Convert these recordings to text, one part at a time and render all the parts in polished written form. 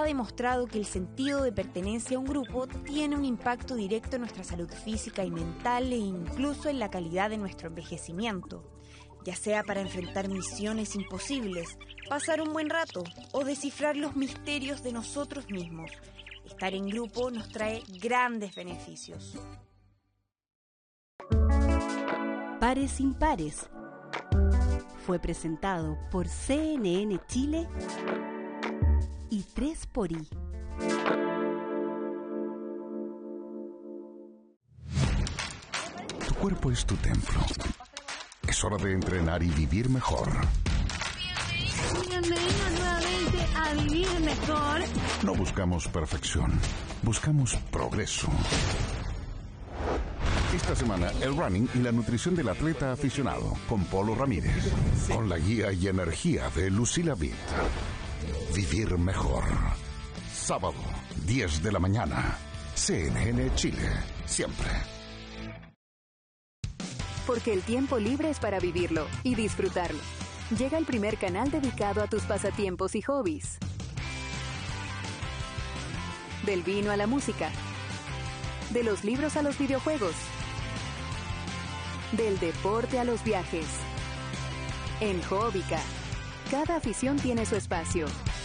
demostrado que el sentido de pertenencia a un grupo tiene un impacto directo en nuestra salud física y mental e incluso en la calidad de nuestro envejecimiento, ya sea para enfrentar misiones imposibles, pasar un buen rato o descifrar los misterios de nosotros mismos. Estar en grupo nos trae grandes beneficios. Pares Impares fue presentado por CNN Chile y 3xI. Tu cuerpo es tu templo. Es hora de entrenar y vivir mejor. Bienvenidos nuevamente a Vivir Mejor. No buscamos perfección, buscamos progreso. Esta semana, el running y la nutrición del atleta aficionado, con Polo Ramírez. Con la guía y energía de Lucila Vitt. Vivir mejor. Sábado, 10 de la mañana. CNN Chile. Siempre. Porque el tiempo libre es para vivirlo y disfrutarlo. Llega el primer canal dedicado a tus pasatiempos y hobbies. Del vino a la música. De los libros a los videojuegos. Del deporte a los viajes. En Hobbica, cada afición tiene su espacio.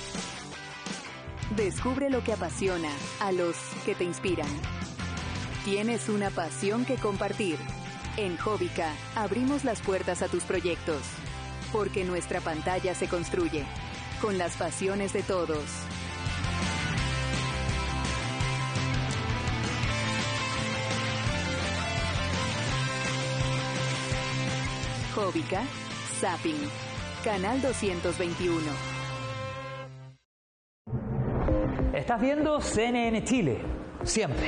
Descubre lo que apasiona a los que te inspiran. Tienes una pasión que compartir. En Hobbica, abrimos las puertas a tus proyectos. Porque nuestra pantalla se construye con las pasiones de todos. Hobbica, Zapping, Canal 221. Estás viendo CNN Chile, siempre.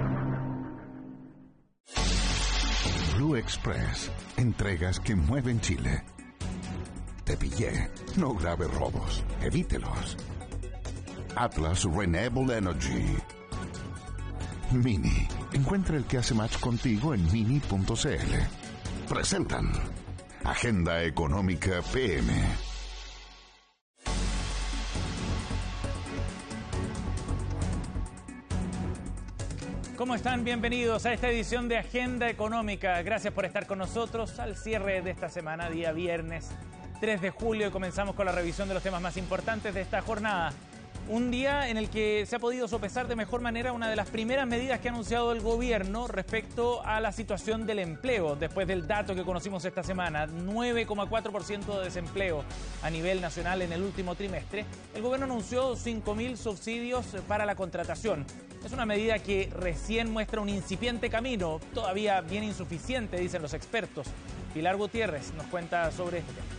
Blue Express. Entregas que mueven Chile. Te pillé. No grave robos. Evítelos. Atlas Renewable Energy. Mini. Encuentra el que hace match contigo en mini.cl. Presentan Agenda Económica PM. ¿Cómo están? Bienvenidos a esta edición de Agenda Económica. Gracias por estar con nosotros al cierre de esta semana, día viernes 3 de julio, y comenzamos con la revisión de los temas más importantes de esta jornada. Un día en el que se ha podido sopesar de mejor manera una de las primeras medidas que ha anunciado el gobierno respecto a la situación del empleo. Después del dato que conocimos esta semana, 9,4% de desempleo a nivel nacional en el último trimestre, el gobierno anunció 5.000 subsidios para la contratación. Es una medida que recién muestra un incipiente camino, todavía bien insuficiente, dicen los expertos. Pilar Gutiérrez nos cuenta sobre este tema.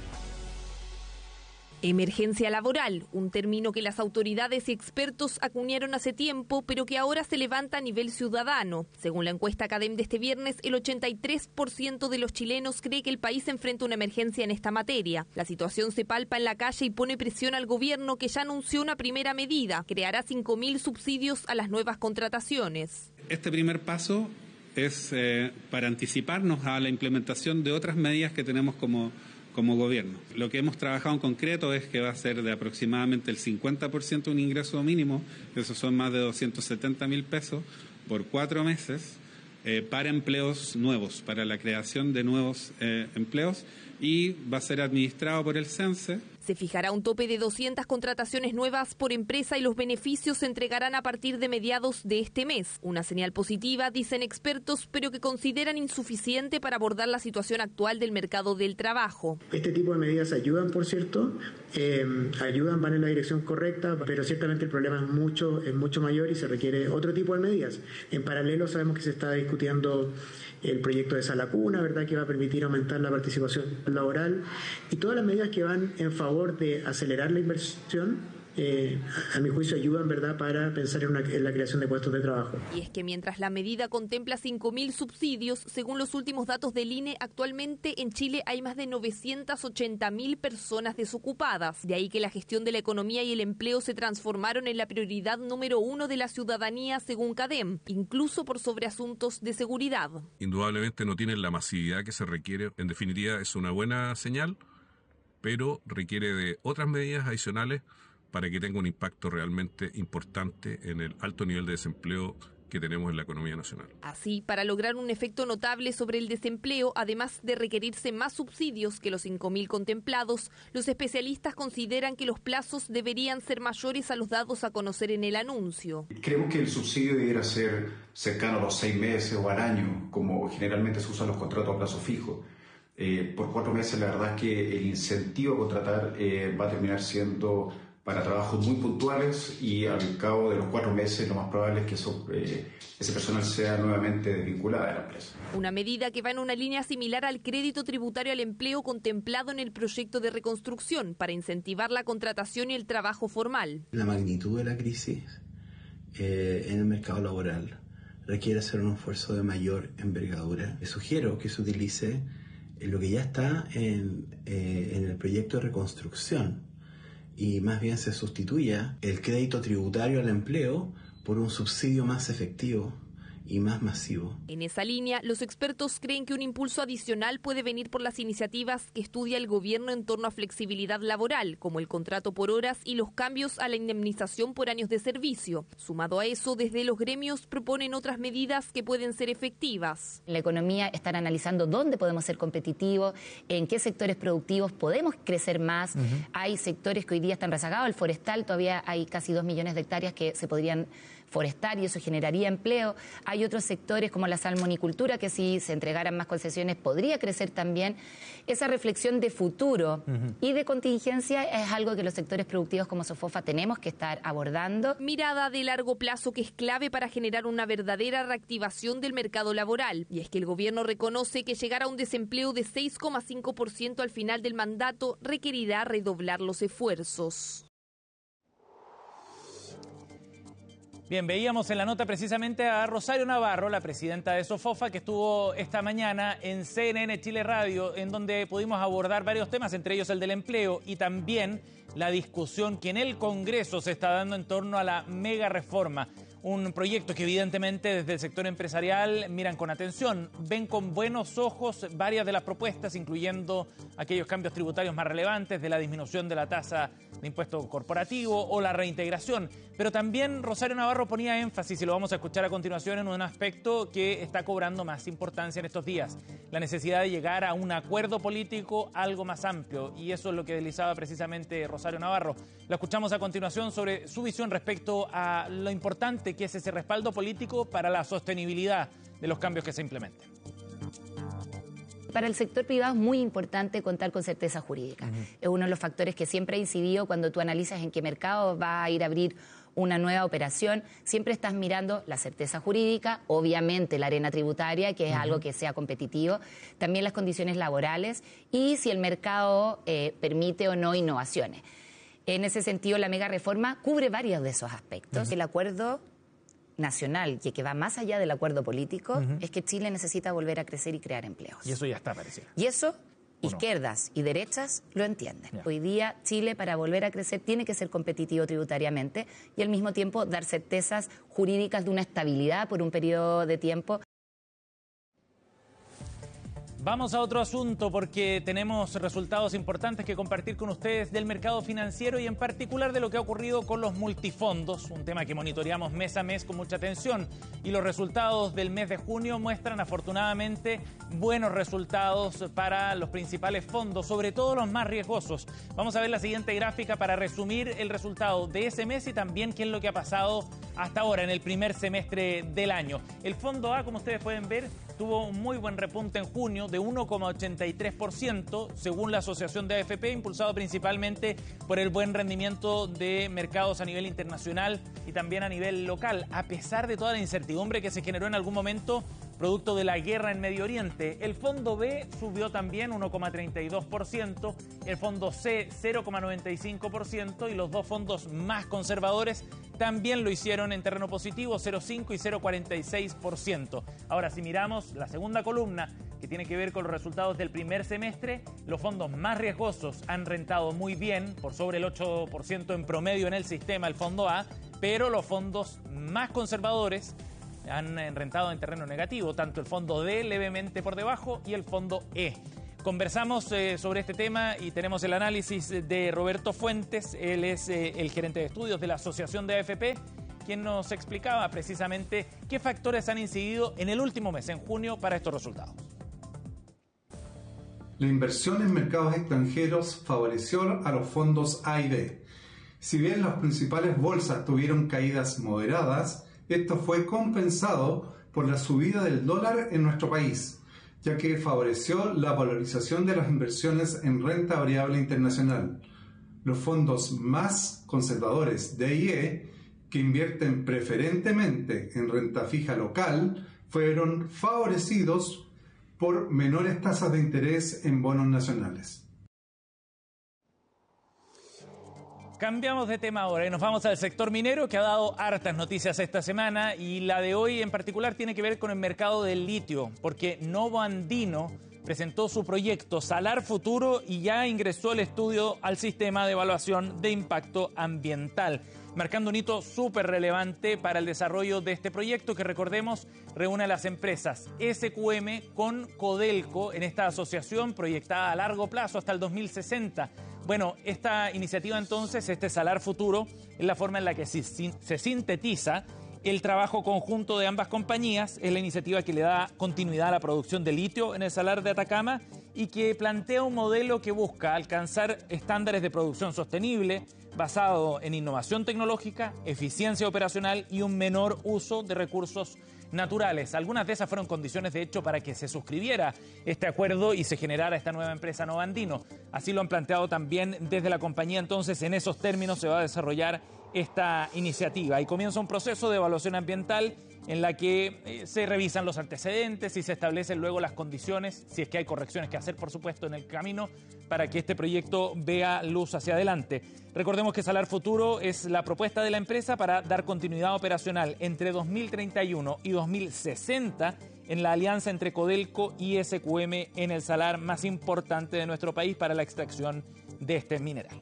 Emergencia laboral, un término que las autoridades y expertos acuñaron hace tiempo, pero que ahora se levanta a nivel ciudadano. Según la encuesta CADEM de este viernes, el 83% de los chilenos cree que el país enfrenta una emergencia en esta materia. La situación se palpa en la calle y pone presión al gobierno, que ya anunció una primera medida: creará 5.000 subsidios a las nuevas contrataciones. Este primer paso es para anticiparnos a la implementación de otras medidas que tenemos como gobierno. Lo que hemos trabajado en concreto es que va a ser de aproximadamente el 50% un ingreso mínimo, esos son más de 270.000 pesos por 4 meses, para empleos nuevos, para la creación de nuevos empleos, y va a ser administrado por el CENSE. Se fijará un tope de 200 contrataciones nuevas por empresa y los beneficios se entregarán a partir de mediados de este mes. Una señal positiva, dicen expertos, pero que consideran insuficiente para abordar la situación actual del mercado del trabajo. Este tipo de medidas ayudan, por cierto, van en la dirección correcta, pero ciertamente el problema es mucho mayor y se requiere otro tipo de medidas. En paralelo sabemos que se está discutiendo el proyecto de Sala Cuna, ¿verdad?, que va a permitir aumentar la participación laboral, y todas las medidas que van en favor de acelerar la inversión, a mi juicio ayudan, ¿verdad?, para pensar en la creación de puestos de trabajo. Y es que mientras la medida contempla 5.000 subsidios, según los últimos datos del INE, actualmente en Chile hay más de 980.000 personas desocupadas. De ahí que la gestión de la economía y el empleo se transformaron en la prioridad número 1 de la ciudadanía, según CADEM, incluso por sobre asuntos de seguridad. Indudablemente no tienen la masividad que se requiere. En definitiva, es una buena señal, pero requiere de otras medidas adicionales para que tenga un impacto realmente importante en el alto nivel de desempleo que tenemos en la economía nacional. Así, para lograr un efecto notable sobre el desempleo, además de requerirse más subsidios que los 5.000 contemplados, los especialistas consideran que los plazos deberían ser mayores a los dados a conocer en el anuncio. Creemos que el subsidio debiera ser cercano a los 6 meses o al año, como generalmente se usan los contratos a plazo fijo. Por 4 meses, la verdad es que el incentivo a contratar va a terminar siendo para trabajos muy puntuales, y al cabo de los 4 meses lo más probable es que ese personal sea nuevamente desvinculado de la empresa. Una medida que va en una línea similar al crédito tributario al empleo contemplado en el proyecto de reconstrucción para incentivar la contratación y el trabajo formal. La magnitud de la crisis en el mercado laboral requiere hacer un esfuerzo de mayor envergadura. Les sugiero que se utilice lo que ya está en el proyecto de reconstrucción, y más bien se sustituya el crédito tributario al empleo por un subsidio más efectivo y más masivo. En esa línea, los expertos creen que un impulso adicional puede venir por las iniciativas que estudia el gobierno en torno a flexibilidad laboral, como el contrato por horas y los cambios a la indemnización por años de servicio. Sumado a eso, desde los gremios proponen otras medidas que pueden ser efectivas. En la economía están analizando dónde podemos ser competitivos, en qué sectores productivos podemos crecer más. Hay sectores que hoy día están rezagados, el forestal, todavía hay casi 2 millones de hectáreas que se podrían forestar y eso generaría empleo. Hay otros sectores como la salmonicultura que si se entregaran más concesiones podría crecer también. Esa reflexión de futuro y de contingencia es algo que los sectores productivos como Sofofa tenemos que estar abordando. Mirada de largo plazo que es clave para generar una verdadera reactivación del mercado laboral. Y es que el gobierno reconoce que llegar a un desempleo de 6,5% al final del mandato requerirá redoblar los esfuerzos. Bien, veíamos en la nota precisamente a Rosario Navarro, la presidenta de Sofofa, que estuvo esta mañana en CNN Chile Radio, en donde pudimos abordar varios temas, entre ellos el del empleo y también la discusión que en el Congreso se está dando en torno a la mega reforma. Un proyecto que evidentemente desde el sector empresarial miran con atención, ven con buenos ojos varias de las propuestas, incluyendo aquellos cambios tributarios más relevantes de la disminución de la tasa de impuesto corporativo o la reintegración. Pero también Rosario Navarro ponía énfasis, y lo vamos a escuchar a continuación, en un aspecto que está cobrando más importancia en estos días, la necesidad de llegar a un acuerdo político algo más amplio, y eso es lo que deslizaba precisamente Rosario Navarro. La escuchamos a continuación sobre su visión respecto a lo importante que es ese respaldo político para la sostenibilidad de los cambios que se implementen. Para el sector privado es muy importante contar con certeza jurídica. Es uno de los factores que siempre ha incidido cuando tú analizas en qué mercado va a ir a abrir una nueva operación. Siempre estás mirando la certeza jurídica, obviamente la arena tributaria, que es algo que sea competitivo, también las condiciones laborales y si el mercado permite o no innovaciones. En ese sentido, la mega reforma cubre varios de esos aspectos. El acuerdo nacional, que va más allá del acuerdo político, es que Chile necesita volver a crecer y crear empleos. Y eso ya está, parecido. Y eso, izquierdas y derechas lo entienden. Hoy día Chile, para volver a crecer, tiene que ser competitivo tributariamente y al mismo tiempo dar certezas jurídicas de una estabilidad por un periodo de tiempo. Vamos a otro asunto porque tenemos resultados importantes que compartir con ustedes del mercado financiero y en particular de lo que ha ocurrido con los multifondos, un tema que monitoreamos mes a mes con mucha atención y los resultados del mes de junio muestran afortunadamente buenos resultados para los principales fondos, sobre todo los más riesgosos. Vamos a ver la siguiente gráfica para resumir el resultado de ese mes y también qué es lo que ha pasado hasta ahora en el primer semestre del año. El fondo A, como ustedes pueden ver, tuvo un muy buen repunte en junio de 1,83%, según la Asociación de AFP, impulsado principalmente por el buen rendimiento de mercados a nivel internacional y también a nivel local, a pesar de toda la incertidumbre que se generó en algún momento producto de la guerra en Medio Oriente. El fondo B subió también 1,32%, el fondo C 0,95% y los dos fondos más conservadores también lo hicieron en terreno positivo, 0,5 y 0,46%. Ahora, si miramos la segunda columna, que tiene que ver con los resultados del primer semestre, los fondos más riesgosos han rentado muy bien, por sobre el 8% en promedio en el sistema, el fondo A, pero los fondos más conservadores han rentado en terreno negativo, tanto el fondo D levemente por debajo y el fondo E. Conversamos sobre este tema y tenemos el análisis de Roberto Fuentes. Él es el gerente de estudios de la Asociación de AFP, quien nos explicaba precisamente qué factores han incidido en el último mes, en junio, para estos resultados. La inversión en mercados extranjeros favoreció a los fondos A y B. Si bien las principales bolsas tuvieron caídas moderadas, esto fue compensado por la subida del dólar en nuestro país, ya que favoreció la valorización de las inversiones en renta variable internacional. Los fondos más conservadores D y E, que invierten preferentemente en renta fija local, fueron favorecidos por menores tasas de interés en bonos nacionales. Cambiamos de tema ahora y nos vamos al sector minero, que ha dado hartas noticias esta semana, y la de hoy en particular tiene que ver con el mercado del litio, porque Novo Andino presentó su proyecto Salar Futuro y ya ingresó el estudio al sistema de evaluación de impacto ambiental, marcando un hito súper relevante para el desarrollo de este proyecto que, recordemos, reúne a las empresas SQM con Codelco en esta asociación proyectada a largo plazo hasta el 2060. Bueno, esta iniciativa entonces, este Salar Futuro, es la forma en la que se sintetiza el trabajo conjunto de ambas compañías. Es la iniciativa que le da continuidad a la producción de litio en el Salar de Atacama y que plantea un modelo que busca alcanzar estándares de producción sostenible basado en innovación tecnológica, eficiencia operacional y un menor uso de recursos naturales. Algunas de esas fueron condiciones, de hecho, para que se suscribiera este acuerdo y se generara esta nueva empresa Novo Andino. Así lo han planteado también desde la compañía. Entonces, en esos términos se va a desarrollar esta iniciativa y comienza un proceso de evaluación ambiental en la que se revisan los antecedentes y se establecen luego las condiciones, si es que hay correcciones que hacer, por supuesto, en el camino, para que este proyecto vea luz hacia adelante. Recordemos que Salar Futuro es la propuesta de la empresa para dar continuidad operacional entre 2031 y 2060 en la alianza entre Codelco y SQM en el salar más importante de nuestro país para la extracción de este mineral.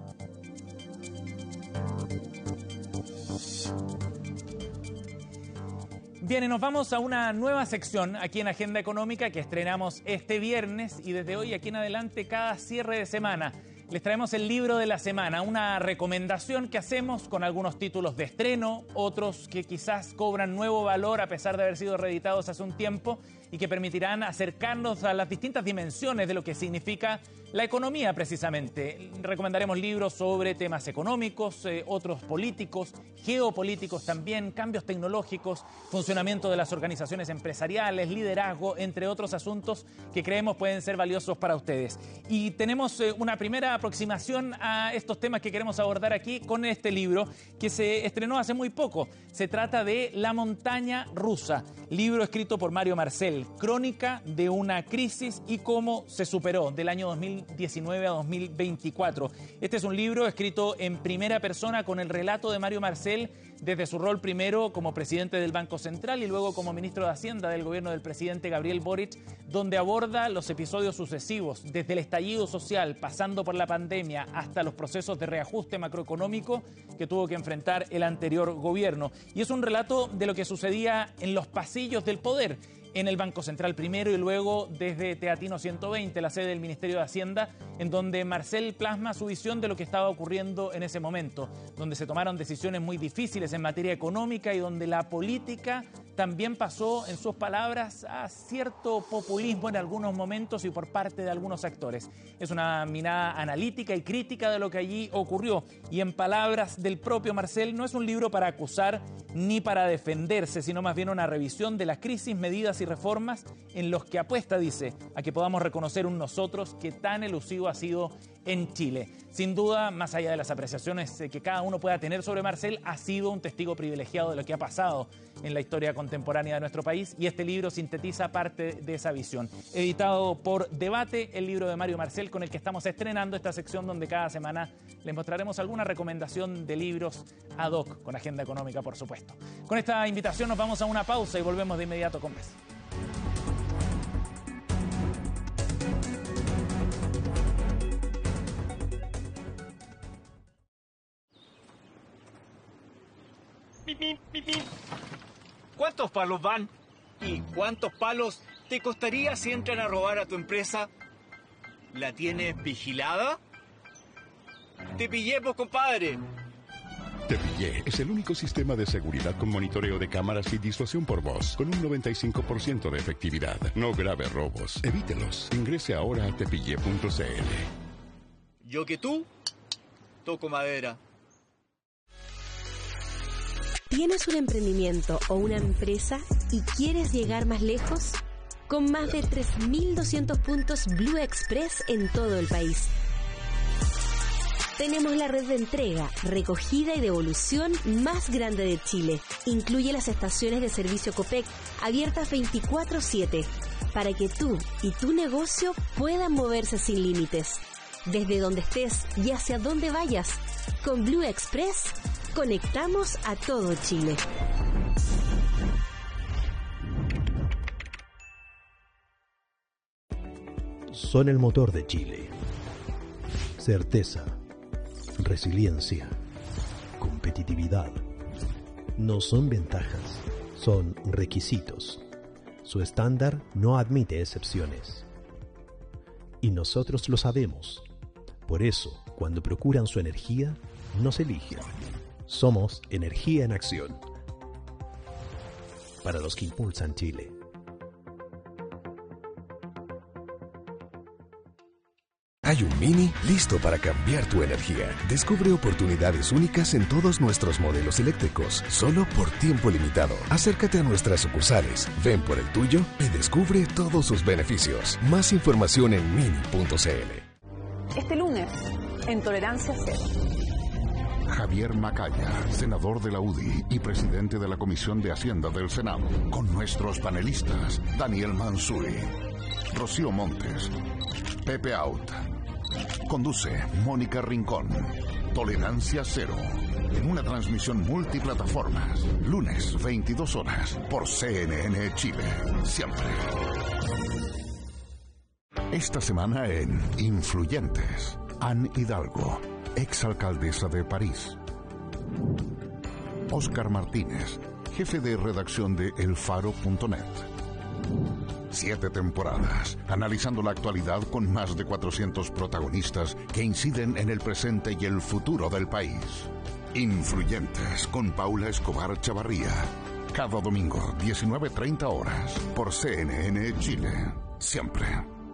Bien, y nos vamos a una nueva sección aquí en Agenda Económica que estrenamos este viernes y desde hoy aquí en adelante cada cierre de semana les traemos el libro de la semana, una recomendación que hacemos con algunos títulos de estreno, otros que quizás cobran nuevo valor a pesar de haber sido reeditados hace un tiempo y que permitirán acercarnos a las distintas dimensiones de lo que significa la economía precisamente. Recomendaremos libros sobre temas económicos, otros políticos, geopolíticos también, cambios tecnológicos, funcionamiento de las organizaciones empresariales, liderazgo, entre otros asuntos que creemos pueden ser valiosos para ustedes. Y tenemos una primera aproximación a estos temas que queremos abordar aquí con este libro que se estrenó hace muy poco. Se trata de La montaña rusa, libro escrito por Mario Marcel, crónica de una crisis y cómo se superó del año 2019 a 2024. Este es un libro escrito en primera persona con el relato de Mario Marcel desde su rol primero como presidente del Banco Central y luego como ministro de Hacienda del gobierno del presidente Gabriel Boric, donde aborda los episodios sucesivos, desde el estallido social, pasando por la pandemia, hasta los procesos de reajuste macroeconómico que tuvo que enfrentar el anterior gobierno. Y es un relato de lo que sucedía en los pasillos del poder, en el Banco Central primero y luego desde Teatino 120, la sede del Ministerio de Hacienda, en donde Marcel plasma su visión de lo que estaba ocurriendo en ese momento, donde se tomaron decisiones muy difíciles en materia económica y donde la política también pasó, en sus palabras, a cierto populismo en algunos momentos y por parte de algunos actores. Es una mirada analítica y crítica de lo que allí ocurrió y, en palabras del propio Marcel, no es un libro para acusar ni para defenderse, sino más bien una revisión de las crisis, medidas y reformas en los que apuesta, dice, a que podamos reconocer un nosotros que tan elusivo ha sido en Chile. Sin duda, más allá de las apreciaciones que cada uno pueda tener sobre Marcel, ha sido un testigo privilegiado de lo que ha pasado en la historia contemporánea de nuestro país y este libro sintetiza parte de esa visión. Editado por Debate, el libro de Mario Marcel, con el que estamos estrenando esta sección donde cada semana les mostraremos alguna recomendación de libros ad hoc, con agenda económica, por supuesto. Con esta invitación nos vamos a una pausa y volvemos de inmediato con más. ¿Cuántos palos van? ¿Y cuántos palos te costaría si entran a robar a tu empresa? ¿La tienes vigilada? Te pillé, pues, compadre. Te Pillé es el único sistema de seguridad con monitoreo de cámaras y disuasión por voz, con un 95% de efectividad. No grave robos. Evítelos. Ingrese ahora a tepillé.cl. Yo que tú, toco madera. ¿Tienes un emprendimiento o una empresa y quieres llegar más lejos? Con más de 3.200 puntos Blue Express en todo el país. Tenemos la red de entrega, recogida y devolución más grande de Chile. Incluye las estaciones de servicio Copec, abiertas 24/7, para que tú y tu negocio puedan moverse sin límites. Desde donde estés y hacia donde vayas, con Blue Express, conectamos a todo Chile. Son el motor de Chile. Certeza, resiliencia, competitividad. No son ventajas, son requisitos. Su estándar no admite excepciones. Y nosotros lo sabemos. Por eso, cuando procuran su energía, nos eligen. Somos energía en acción. Para los que impulsan Chile. Hay un Mini listo para cambiar tu energía. Descubre oportunidades únicas en todos nuestros modelos eléctricos, solo por tiempo limitado. Acércate a nuestras sucursales, ven por el tuyo y descubre todos sus beneficios. Más información en mini.cl. Este lunes, en Tolerancia Cero. Javier Macaya, senador de la UDI y presidente de la Comisión de Hacienda del Senado, con nuestros panelistas Daniel Mansuy, Rocío Montes, Pepe Out. Conduce Mónica Rincón. Tolerancia Cero. En una transmisión multiplataformas. Lunes, 22 horas. Por CNN Chile. Siempre. Esta semana en Influyentes. Anne Hidalgo, exalcaldesa de París. Óscar Martínez, jefe de redacción de elfaro.net. 7 temporadas, analizando la actualidad con más de 400 protagonistas que inciden en el presente y el futuro del país. Influyentes con Paula Escobar Chavarría. Cada domingo, 19:30 horas, por CNN Chile. Siempre.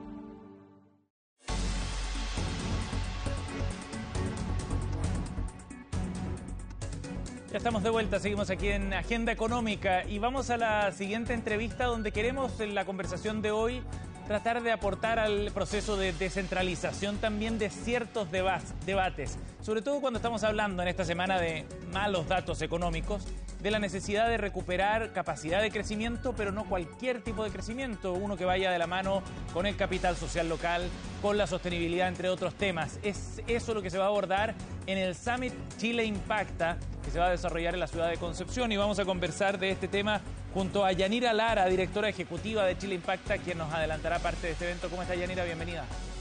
Ya estamos de vuelta, seguimos aquí en Agenda Económica y vamos a la siguiente entrevista donde queremos en la conversación de hoy tratar de aportar al proceso de descentralización también de ciertos debates, sobre todo cuando estamos hablando en esta semana de malos datos económicos, de la necesidad de recuperar capacidad de crecimiento, pero no cualquier tipo de crecimiento, uno que vaya de la mano con el capital social local, con la sostenibilidad, entre otros temas. Es eso lo que se va a abordar en el Summit Chile Impacta, que se va a desarrollar en la ciudad de Concepción, y vamos a conversar de este tema junto a Yanira Lara, directora ejecutiva de Chile Impacta, quien nos adelantará parte de este evento. ¿Cómo está, Yanira? Bienvenida.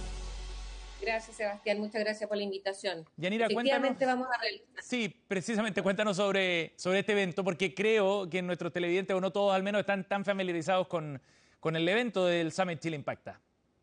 Gracias, Sebastián. Muchas gracias por la invitación. Yanira, efectivamente vamos a realizar. Sí, precisamente, cuéntanos sobre este evento, porque creo que nuestros televidentes, o no todos al menos, están tan familiarizados con el evento del Summit Chile Impacta.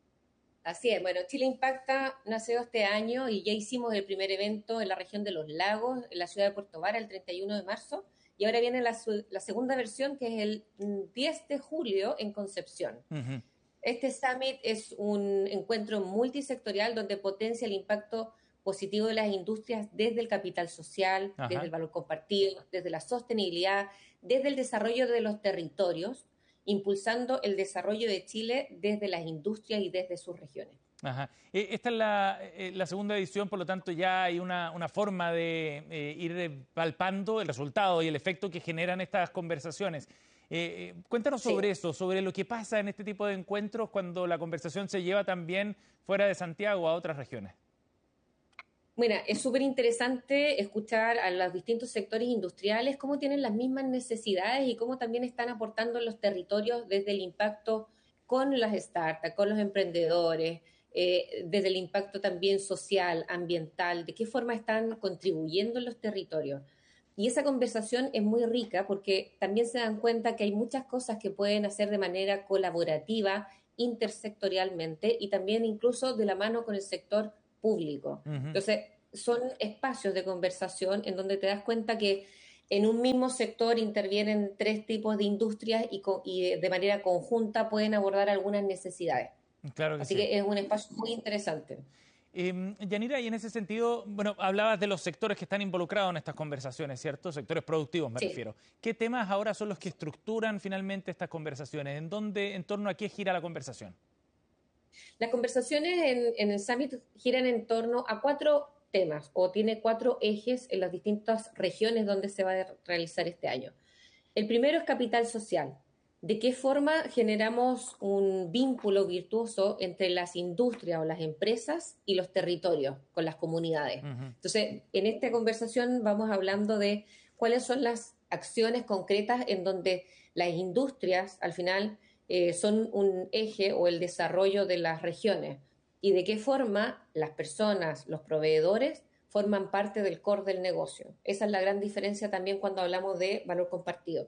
Así es. Bueno, Chile Impacta nació este año y ya hicimos el primer evento en la región de Los Lagos, en la ciudad de Puerto Vara, el 31 de marzo. Y ahora viene la segunda versión, que es el 10 de julio en Concepción. Uh-huh. Este Summit es un encuentro multisectorial donde potencia el impacto positivo de las industrias desde el capital social, Ajá. desde el valor compartido, desde la sostenibilidad, desde el desarrollo de los territorios, impulsando el desarrollo de Chile desde las industrias y desde sus regiones. Ajá. Esta es la segunda edición, por lo tanto ya hay una forma de ir palpando el resultado y el efecto que generan estas conversaciones. Cuéntanos sobre eso, sobre lo que pasa en este tipo de encuentros cuando la conversación se lleva también fuera de Santiago a otras regiones. Mira, es súper interesante escuchar a los distintos sectores industriales cómo tienen las mismas necesidades y cómo también están aportando en los territorios desde el impacto con las startups, con los emprendedores, desde el impacto también social, ambiental, de qué forma están contribuyendo en los territorios. Y esa conversación es muy rica porque también se dan cuenta que hay muchas cosas que pueden hacer de manera colaborativa intersectorialmente y también incluso de la mano con el sector público. Entonces, son espacios de conversación en donde te das cuenta que en un mismo sector intervienen 3 tipos de industrias y de manera conjunta pueden abordar algunas necesidades. Claro que Así sí. que es un espacio muy interesante. Yanira, y en ese sentido, bueno, hablabas de los sectores que están involucrados en estas conversaciones, ¿cierto? Sectores productivos, me refiero. ¿Qué temas ahora son los que estructuran finalmente estas conversaciones? ¿En torno a qué gira la conversación? Las conversaciones en el Summit giran en torno a 4 temas, o tiene 4 ejes en las distintas regiones donde se va a realizar este año. El primero es capital social. ¿De qué forma generamos un vínculo virtuoso entre las industrias o las empresas y los territorios, con las comunidades? Entonces, en esta conversación vamos hablando de cuáles son las acciones concretas en donde las industrias, al final, son un eje o el desarrollo de las regiones. Y de qué forma las personas, los proveedores, forman parte del core del negocio. Esa es la gran diferencia también cuando hablamos de valor compartido.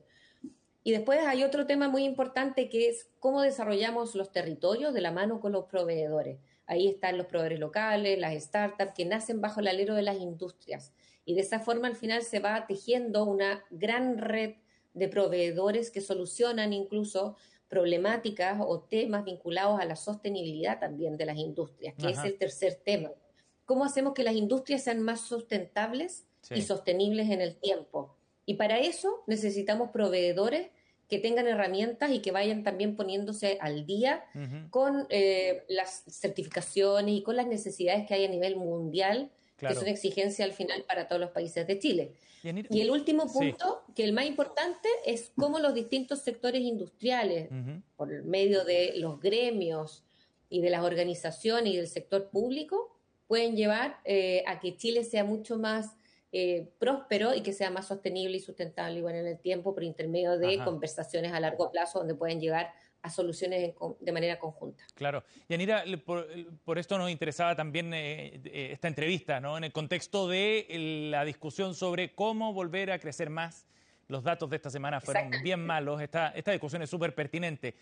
Y después hay otro tema muy importante que es cómo desarrollamos los territorios de la mano con los proveedores. Ahí están los proveedores locales, las startups que nacen bajo el alero de las industrias. Y de esa forma al final se va tejiendo una gran red de proveedores que solucionan incluso problemáticas o temas vinculados a la sostenibilidad también de las industrias, que es el tercer tema. ¿Cómo hacemos que las industrias sean más sustentables y sostenibles en el tiempo? Y para eso necesitamos proveedores que tengan herramientas y que vayan también poniéndose al día con las certificaciones y con las necesidades que hay a nivel mundial, que son exigencias al final para todos los países de Chile. Y el último punto, que el más importante, es cómo los distintos sectores industriales, por medio de los gremios y de las organizaciones y del sector público, pueden llevar a que Chile sea mucho más próspero y que sea más sostenible y sustentable igual en el tiempo por intermedio de conversaciones a largo plazo donde pueden llegar a soluciones de manera conjunta. Claro. Yanira, por esto nos interesaba también esta entrevista, ¿no? En el contexto de la discusión sobre cómo volver a crecer más. Los datos de esta semana fueron bien malos. Esta discusión es súper pertinente.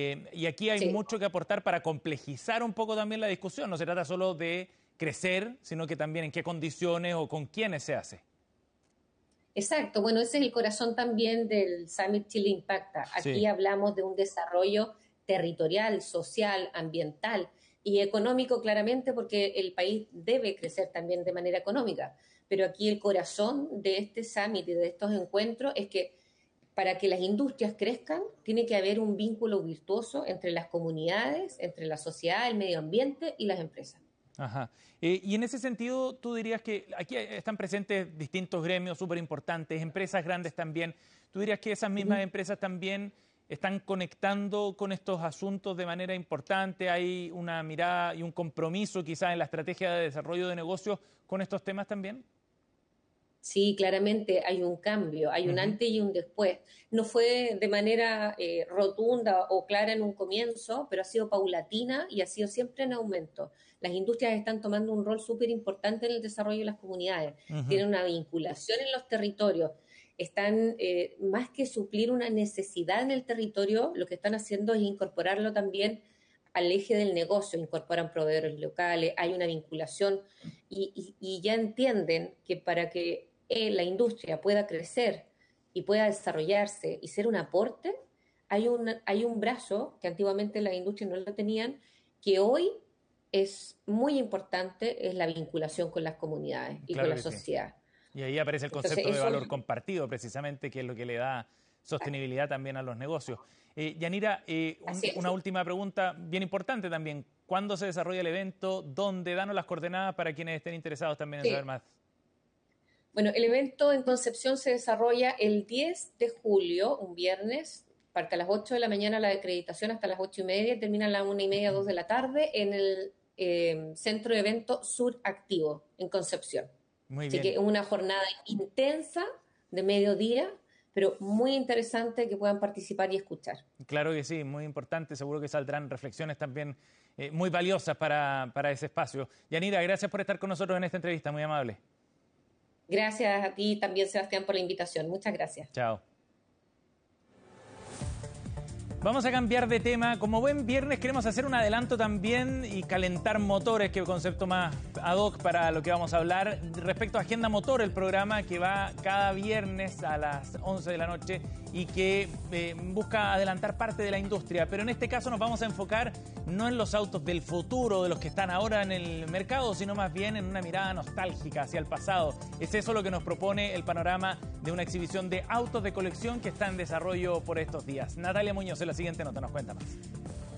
Y aquí hay mucho que aportar para complejizar un poco también la discusión. No se trata solo de crecer, sino que también en qué condiciones o con quiénes se hace. Exacto, bueno, ese es el corazón también del Summit Chile Impacta. Aquí hablamos de un desarrollo territorial, social, ambiental y económico claramente porque el país debe crecer también de manera económica. Pero aquí el corazón de este Summit y de estos encuentros es que para que las industrias crezcan tiene que haber un vínculo virtuoso entre las comunidades, entre la sociedad, el medio ambiente y las empresas. Ajá. Y en ese sentido, tú dirías que aquí están presentes distintos gremios súper importantes, empresas grandes también. ¿Tú dirías que esas mismas empresas también están conectando con estos asuntos de manera importante? ¿Hay una mirada y un compromiso quizás en la estrategia de desarrollo de negocios con estos temas también? Sí, claramente hay un cambio, hay un antes y un después. No fue de manera rotunda o clara en un comienzo, pero ha sido paulatina y ha sido siempre en aumento. Las industrias están tomando un rol súper importante en el desarrollo de las comunidades, tienen una vinculación en los territorios, están más que suplir una necesidad en el territorio, lo que están haciendo es incorporarlo también al eje del negocio, incorporan proveedores locales, hay una vinculación y ya entienden que para que la industria pueda crecer y pueda desarrollarse y ser un aporte, hay un brazo que antiguamente las industrias no lo tenían, que hoy es muy importante, es la vinculación con las comunidades y con la sociedad. Y ahí aparece el concepto de valor compartido, precisamente, que es lo que le da sostenibilidad también a los negocios. Yanira, una última pregunta bien importante también. ¿Cuándo se desarrolla el evento? ¿Dónde? Danos las coordenadas para quienes estén interesados también en saber más. Bueno, el evento en Concepción se desarrolla el 10 de julio, un viernes. Parte a las 8 de la mañana la acreditación hasta las 8:30 y termina a las 1:30, 2 de la tarde en el Centro de Evento Sur Activo, en Concepción. Muy bien. Así que es una jornada intensa de mediodía, pero muy interesante que puedan participar y escuchar. Claro que sí, muy importante. Seguro que saldrán reflexiones también muy valiosas para ese espacio. Yanira, gracias por estar con nosotros en esta entrevista, muy amable. Gracias a ti también, Sebastián, por la invitación. Muchas gracias. Chao. Vamos a cambiar de tema. Como buen viernes queremos hacer un adelanto también y calentar motores, que es el concepto más ad hoc para lo que vamos a hablar. Respecto a Agenda Motor, el programa que va cada viernes a las 11 de la noche y que busca adelantar parte de la industria. Pero en este caso nos vamos a enfocar no en los autos del futuro, de los que están ahora en el mercado, sino más bien en una mirada nostálgica hacia el pasado. Es eso lo que nos propone el panorama de una exhibición de autos de colección que está en desarrollo por estos días. Natalia Muñoz en la siguiente nota nos cuenta más.